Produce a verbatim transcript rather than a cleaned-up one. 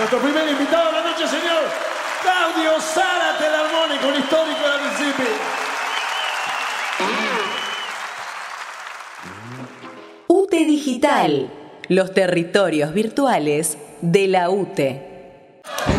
Nuestro primer invitado de la noche, señor Claudio Zárate, el armónico, un histórico de Mississippi. U T E Digital, los territorios virtuales de la U T E.